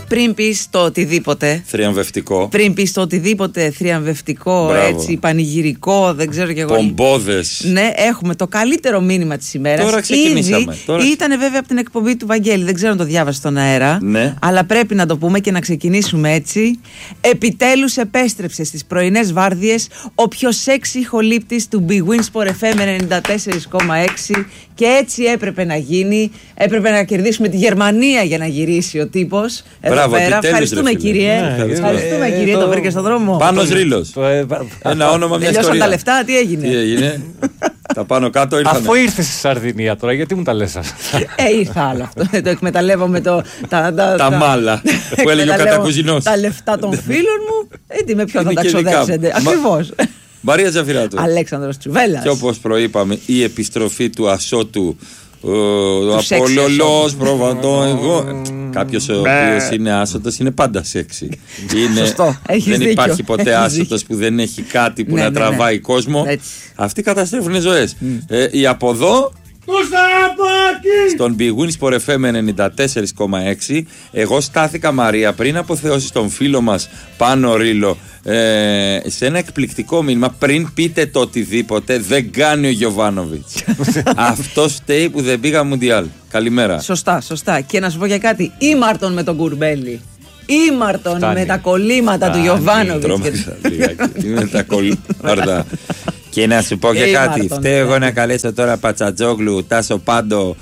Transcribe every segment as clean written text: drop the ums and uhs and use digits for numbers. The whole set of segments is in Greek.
Πριν πεις το οτιδήποτε θριαμβευτικό. Πριν πεις το οτιδήποτε θριαμβευτικό, έτσι, πανηγυρικό, δεν ξέρω κι εγώ. Πομπόδες. Ναι, έχουμε το καλύτερο μήνυμα της ημέρας. Τώρα ξεκινήσαμε. Ήταν βέβαια από την εκπομπή του Βαγγέλη. Δεν ξέρω αν το διάβασε στον αέρα. Ναι. Αλλά πρέπει να το πούμε και να ξεκινήσουμε έτσι. Επιτέλους επέστρεψε στις πρωινές βάρδιες ο πιο σεξι ηχολήπτης του Big Win Sport FM 94,6. Και έτσι έπρεπε να γίνει. Έπρεπε να κερδίσουμε τη Γερμανία για να γυρίσει ο τύπος. Μπράβο, ευχαριστούμε κύριε. Ευχαριστούμε κύριε, το βρήκε στον δρόμο. Πάνος Ρήλος. Ένα όνομα, μια ιστορία. Τελειώσαν τα λεφτά, τι έγινε. Τα πάνω κάτω ήρθαν. Αφού ήρθες στη Σαρδινία τώρα, γιατί μου τα λες αυτά? Ήρθα άλλο αυτό. Το εκμεταλλεύομαι τα μάλα που έλεγε ο κατακουζινός. Τα λεφτά των φίλων μου. Έτσι με ποιον θα τα ξοδέψετε. Ακριβώς. Μαρία Τζαφυράτου. Αλέξανδρος Τσουβέλλας. Και όπως προείπαμε, η επιστροφή του Ασώτου. Ο Απόλλωνος προβατώ εγώ. Κάποιος ο οποίος είναι άσωτος είναι πάντα σεξι. Δεν υπάρχει ποτέ άσωτος που δεν έχει κάτι που να τραβάει κόσμο. Αυτοί καταστρέφουν ζωές. Η από εδώ στον Big Win Sport FM 94,6. Εγώ στάθηκα, Μαρία, πριν αποθεώσει τον φίλο μας Πάνο Ρήλο σε ένα εκπληκτικό μήνυμα. Πριν πείτε το οτιδήποτε, δεν κάνει ο Γιοβάνοβιτς. Αυτός φταίει που δεν πήγα Μουντιάλ. Καλημέρα. Σωστά. Και να σου πω για κάτι. Ήμαρτον με τον Κουρμπέλη. Ήμαρτον με τα κολλήματα του Γιοβάνοβιτς. Με τα κολλήματα. Και να σου πω και κάτι. Φταίω εγώ να καλέσω τώρα Πατσατζόγλου, Τάσο Πάντο.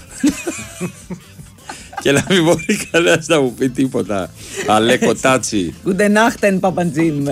Και να μην μπορεί κανένας να μου πει τίποτα. Αλέκο Τάτσι. Γκουντενάχτεν Παπαντζήλ.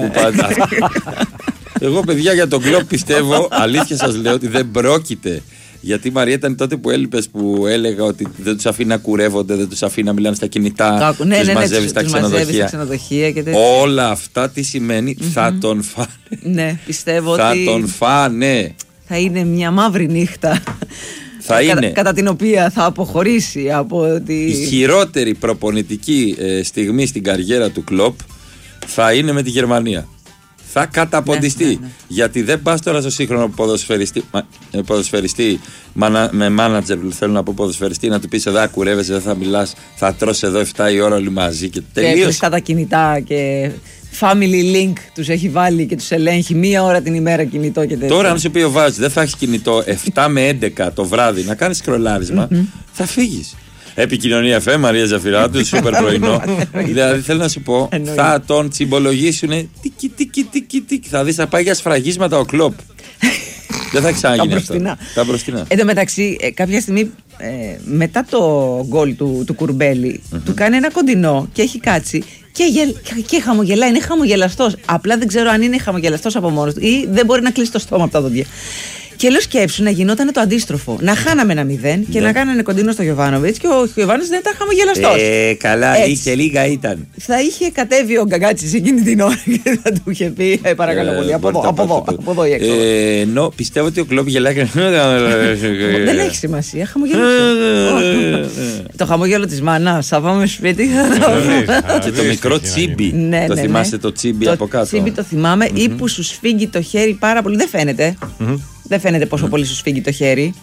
Εγώ, παιδιά, για τον κλοπ πιστεύω, αλήθεια σας λέω, ότι δεν πρόκειται. Γιατί η Μαρία ήταν τότε που έλειπες, που έλεγα ότι δεν τους αφήνει να κουρεύονται, δεν τους αφήνει να μιλάνε στα κινητά, τους μαζεύει στα ξενοδοχεία. Όλα αυτά τι σημαίνει? Θα τον φάνε. Ναι, πιστεύω ότι θα τον φάνε. Θα είναι μια μαύρη νύχτα. Θα είναι. Κατά την οποία θα αποχωρήσει από τη... Η χειρότερη προπονητική στιγμή στην καριέρα του Κλοπ θα είναι με τη Γερμανία. Θα καταποντιστεί. Ναι. Γιατί δεν πας τώρα στο σύγχρονο ποδοσφαιριστή με μάνατζερ, θέλω να πω ποδοσφαιριστή, να του πεις εδώ κουρεύεσαι, δεν θα μιλάς, θα τρως εδώ 7 η ώρα όλοι μαζί και τελείως. Και τα κινητά και family link τους έχει βάλει και τους ελέγχει 1 ώρα την ημέρα κινητό και τέτοια. Τώρα αν σου πει ο Βάζης δεν θα έχει κινητό 7 με 11 το βράδυ να κάνεις σκρολάρισμα, θα φύγεις. Επικοινωνία FM, Μαρία Ζαφυράτου, σούπερ πρωινό. Δηλαδή θέλω να σου πω, θα τον τσιμπολογήσουνε τικι. Θα δεις, θα πάει για σφραγίσματα ο Κλοπ. Δεν θα ξαναγίνει αυτό. Τα μπροστινά. Εν τω μεταξύ, κάποια στιγμή μετά το γκολ του Κουρμπέλη, του κάνει ένα κοντινό και έχει κάτσει και χαμογελάει. Είναι χαμογελαστός. Απλά δεν ξέρω αν είναι χαμογελαστός από μόνος του ή δεν μπορεί να κλείσει το στόμα από τα δόντια. Και λέω, σκέψου να γινόταν το αντίστροφο. Να χάναμε 1-0 και να κάνανε κοντινό στο Γιοβάνοβιτς και ο Γιοβάνοβιτς δεν ήταν χαμογελαστός. Καλά, και λίγα ήταν. Θα είχε κατέβει ο Γκαγκάτσης εκείνη την ώρα και θα του είχε πει: παρακαλώ πολύ, από εδώ ή έξω. Ενώ πιστεύω ότι ο Κλοπ γελάει και. Δεν έχει σημασία, χαμογελούσε. Το χαμόγελο της μάνας, θα πάμε σπίτι. Και το μικρό τσίμπι. Το θυμάστε το τσίμπι από κάτω? Το τσίμπι το θυμάμαι, ή που σου σφίγγει το χέρι πάρα πολύ. Δεν φαίνεται. Δεν φαίνεται πόσο πολύ σου σφίγγει το χέρι.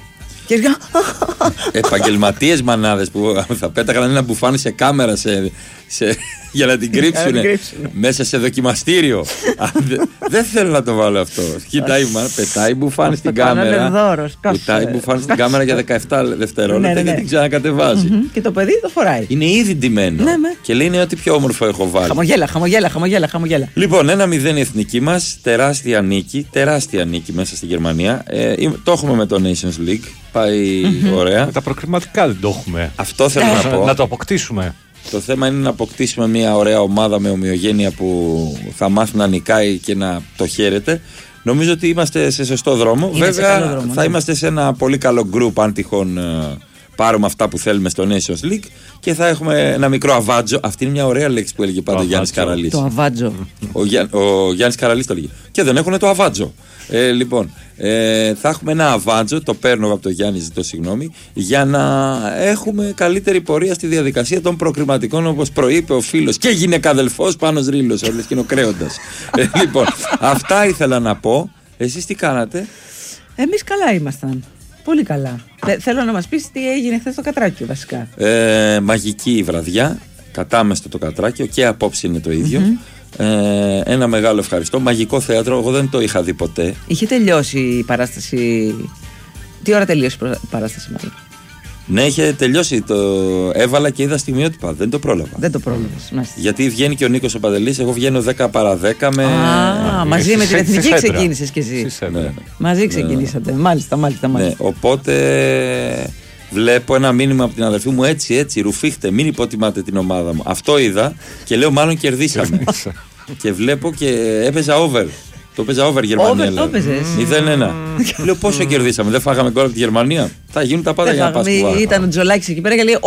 Επαγγελματίες μανάδες που θα πέταγαν ένα μπουφάνι σε κάμερα για να την κρύψουν μέσα σε δοκιμαστήριο. Δεν θέλω να το βάλω αυτό. Κοιτάει, πετάει μπουφάνι στην κάμερα. Πετάει μπουφάνι στην κάμερα για 17 δευτερόλεπτα και την ξανακατεβάζει. Και το παιδί το φοράει. Είναι ήδη ντυμένο. Και λέει είναι ό,τι πιο όμορφο έχω βάλει. Χαμογέλα. Λοιπόν, 1-0 η εθνική μας. Τεράστια νίκη μέσα στη Γερμανία. Το έχουμε με το Nations League. Πάει ωραία. Με τα προκριματικά δεν το έχουμε. Αυτό θέλω να πω. Να το αποκτήσουμε. Το θέμα είναι να αποκτήσουμε μια ωραία ομάδα με ομοιογένεια που θα μάθει να νικάει και να το χαίρεται. Νομίζω ότι είμαστε σε σωστό δρόμο. Βέβαια θα είμαστε σε ένα πολύ καλό γκρουπ αν τυχόν πάρουμε αυτά που θέλουμε στο Nations League και θα έχουμε ένα μικρό αβάτζο. Αυτή είναι μια ωραία λέξη που έλεγε πάντα ο Γιάννης Καραλής. Το αβάτζο. Ο Γιάννης Καραλής το έλεγε. Και δεν έχουν το αβάτζο. Λοιπόν, θα έχουμε ένα αβάτζο, το παίρνω από το Γιάννη, ζητώ συγγνώμη, για να έχουμε καλύτερη πορεία στη διαδικασία των προκριματικών, όπως προείπε ο φίλος και γυναικαδελφός Πάνος Ρήλος, όλες κοινοκρέοντας. Λοιπόν, αυτά ήθελα να πω. Εσείς τι κάνατε? Εμείς καλά ήμασταν. Πολύ καλά. Θέλω να μας πεις τι έγινε χθες στο Κατράκιο βασικά. Μαγική η βραδιά. κατάμεστο το Κατράκιο και απόψε είναι το ίδιο. Ένα μεγάλο ευχαριστώ. Μαγικό θέατρο, εγώ δεν το είχα δει ποτέ. Είχε τελειώσει η παράσταση. Τι ώρα τελείωσε η παράσταση, μάλλον? Ναι, είχε τελειώσει. Το έβαλα και είδα στιγμιότυπα. Δεν το πρόλαβα. Δεν το πρόλαβες. Γιατί βγαίνει και ο Νίκος ο Παντελής, εγώ βγαίνω 10 παρά 10 με. Μαζί με την Εθνική ξεκίνησες κι εσύ. Ναι. Μαζί ξεκινήσατε. Μάλιστα. Ναι, οπότε βλέπω ένα μήνυμα από την αδερφή μου, έτσι, ρουφίχτε, μην υποτιμάτε την ομάδα μου. Αυτό είδα και λέω μάλλον κερδίσαμε. Και βλέπω και έπαιζα over. Το παίζα over Γερμανία. Over το έπαιζες. 0-1. Λέω πόσο κερδίσαμε, δεν φάγαμε γκολ από τη Γερμανία. Θα γίνουν τα πάντα για να πας κουβά. Ήταν ο Τζολάκης εκεί πέρα και λέει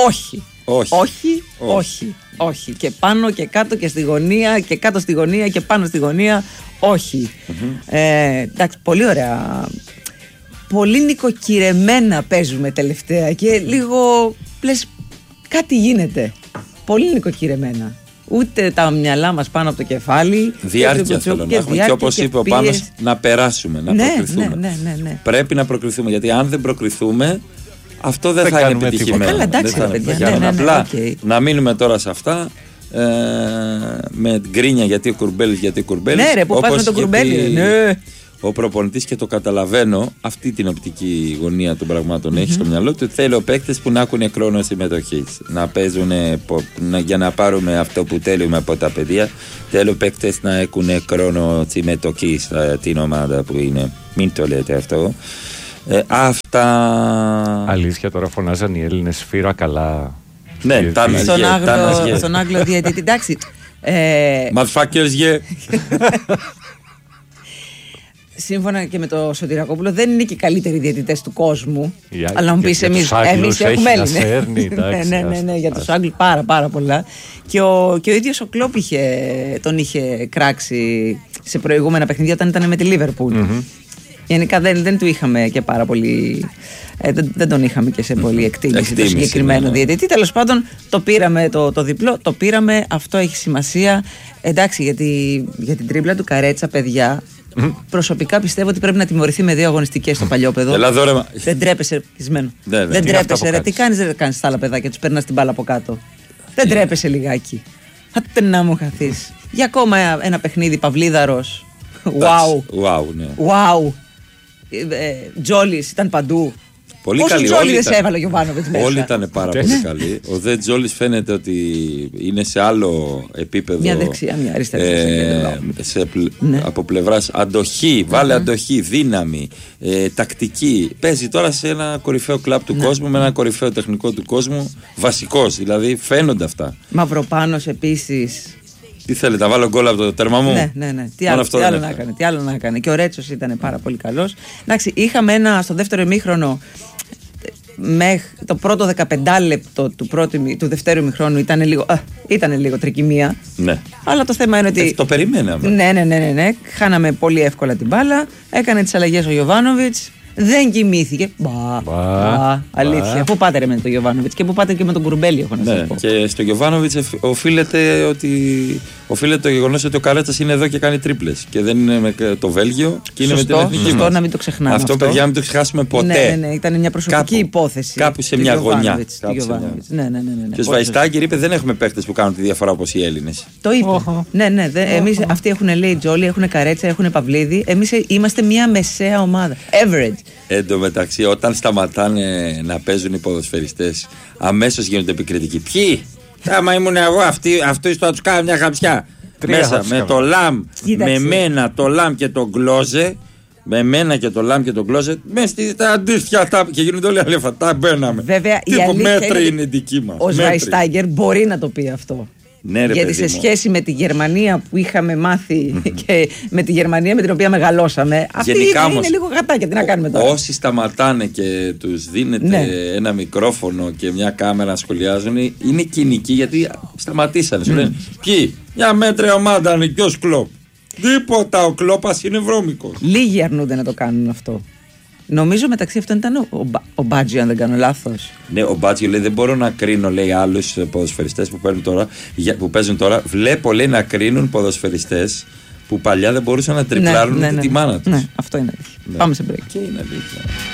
όχι. Και πάνω και κάτω και στη γωνία και κάτω στη γωνία και πάνω στη γωνία. Όχι. Εντάξει, πολύ ωραία. Πολύ νοικοκυρεμένα παίζουμε τελευταία και λίγο λες κάτι γίνεται. Πολύ νοικοκυρεμένα. Ούτε τα μυαλά μας πάνω από το κεφάλι. Διάρκεια θέλω να έχουμε. Και όπως είπε ο Πάνος, να περάσουμε, να προκριθούμε. Ναι. Πρέπει να προκριθούμε, γιατί αν δεν προκριθούμε, αυτό δεν θα είναι επιτυχημένο. Καλά, εντάξει, παιδιά. Απλά να μείνουμε τώρα σε αυτά. Με γκρίνια γιατί ο Κουρμπέλης. Ναι, ρε, που πας με τον Κουρμπέλη. Ναι. Ο προπονητής, και το καταλαβαίνω, αυτή την οπτική γωνία των πραγμάτων έχει στο μυαλό του. Θέλω παίκτες που να έχουν χρόνο συμμετοχής. Να παίζουν για να πάρουμε αυτό που θέλουμε από τα παιδιά. Θέλω παίκτες να έχουν χρόνο συμμετοχής την ομάδα που είναι. Μην το λέτε αυτό. Αυτά. Αλήθεια, τώρα φωνάζαν οι Έλληνες σφύρα καλά. Ναι, στον Άγγλο διαιτητή. Εντάξει. Motherfuckers, yeah. Σύμφωνα και με το Σωτηρακόπουλο, δεν είναι και οι καλύτεροι διαιτητές του κόσμου. Αλλά να μου πεις, εμείς έχουμε Έλληνες. Ναι, για τους Άγγλους πάρα πολλά. Και ο ίδιος ο Κλόπ τον είχε κράξει σε προηγούμενα παιχνίδια όταν ήταν με τη Λίβερπουλ. Γενικά δεν του είχαμε και πάρα πολύ. Δεν τον είχαμε και σε πολύ εκτίμηση το συγκεκριμένο διαιτητή. Τέλος πάντων, το πήραμε το διπλό, το πήραμε. Αυτό έχει σημασία. Εντάξει, για την τρίπλα του Καρέτσα, παιδιά. Προσωπικά πιστεύω ότι πρέπει να τιμωρηθεί με 2 αγωνιστικές στο παλιόπαιδο. Δεν τρέπεσαι, Κισμένο. Δεν τρέπεσαι, ρε. Τι κάνεις, δεν κάνεις τα άλλα παιδάκια, τους περνάς την μπάλα από κάτω. Δεν τρέπεσαι λιγάκι. Άντε να μου χαθείς. Για ακόμα ένα παιχνίδι Παυλίδαρος. Wow. Τζόλις ήταν παντού. Πολύ καλή. Πόσο Τζόλι δεν σε έβαλε ο Γιωβάνοβιτς μέσα. Όλοι ήταν πάρα πολύ καλοί. Ο Δε Τζόλις φαίνεται ότι είναι σε άλλο επίπεδο. Μια δεξιά, μια αριστερά. Από πλευράς αντοχή, βάλε αντοχή, δύναμη, τακτική. Παίζει τώρα σε ένα κορυφαίο κλαμπ του κόσμου, με ένα κορυφαίο τεχνικό του κόσμου. Βασικός, δηλαδή φαίνονται αυτά. Μαυροπάνος επίσης. Τι θέλετε, να βάλω γκολ από το τέρμα μου. Ναι. Τι άλλο να έκανε. Και ο Ρέτσος ήταν πάρα πολύ καλός. Εντάξει, είχαμε στο δεύτερο ημίχρονο. Το πρώτο 15 λεπτό του δεύτερου ημιχρόνου ήταν λίγο τρικυμία. Ναι. Αλλά το θέμα είναι ότι. Το περιμέναμε. Ναι. Χάναμε πολύ εύκολα την μπάλα. Έκανε τις αλλαγές ο Γιωβάνοβιτς. Δεν κοιμήθηκε. Αλήθεια. Πού πάτε ρε με τον Γιωβάνοβιτς και πού πάτε και με τον Κουρμπέλη, έχω να σας πω. Και στο Γιωβάνοβιτς οφείλεται το γεγονός ότι ο Καρέτσας είναι εδώ και κάνει τρίπλες. Και δεν είναι με το Βέλγιο και είναι με την εθνική μας. Σωστό, να μην το ξεχνάμε. Αυτό, παιδιά, μην το ξεχάσουμε ποτέ. Ναι, ήταν μια προσωπική υπόθεση. Κάπου σε μια γωνιά. Ναι. Και ο Σβαϊστάγκερ είπε: δεν έχουμε παίκτες που κάνουν τη διαφορά όπως οι Έλληνες. Το είπε. Ναι. Εμείς αυτοί έχουν λέει Τζόλι, έχουν Καρέτσα, έχουν Παυλίδη. Εμείς είμαστε μια μεσαία ομάδα. Average. Εν τω μεταξύ, όταν σταματάνε να παίζουν οι ποδοσφαιριστές, αμέσως γίνονται επικριτικοί. Ποιοι? Άμα ήμουν εγώ, αυτοί θα τους κάνω μια χαψιά. Μέσα με το Λαμ, με μένα, το Λαμ και τον Γκλόζε. Μέσα στα αντίστοιχα και γίνονται όλοι αλέφα. Τα μπαίναμε. Βέβαια, η μέτρα είναι δική μας. Ο Σβαϊστάγκερ μπορεί να το πει αυτό. Ναι, γιατί σε σχέση με τη Γερμανία που είχαμε μάθει και με τη Γερμανία με την οποία μεγαλώσαμε, αυτή είναι λίγο γατάκια. Τι να κάνουμε τώρα. Όσοι σταματάνε και τους δίνεται ένα μικρόφωνο και μια κάμερα να σχολιάζουν, είναι κοινικοί γιατί σταματήσανε. Σου λένε ποιοι, μια μέτρια ομάδα είναι και ο Κλόπ. Τίποτα, ο Κλόπας είναι βρώμικος. Λίγοι αρνούνται να το κάνουν αυτό. Νομίζω μεταξύ αυτών ήταν ο Μπάτζιο, αν δεν κάνω λάθος. Ναι, ο Μπάτζιο λέει: δεν μπορώ να κρίνω, λέει, άλλους ποδοσφαιριστές που παίζουν τώρα. Βλέπω, λέει, να κρίνουν ποδοσφαιριστές που παλιά δεν μπορούσαν να τριπλάρουν τη μάνα τους. Ναι, αυτό είναι αλήθεια. Πάμε σε break. Και είναι αλήθεια.